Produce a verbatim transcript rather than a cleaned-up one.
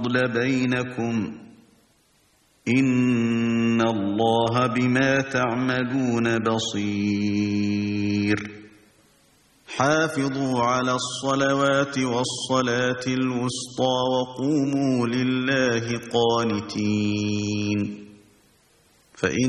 بينكم إن الله بما تعملون بصير حافظوا على الصلوات والصلاة الوسطى وقوموا لله قانتين فإن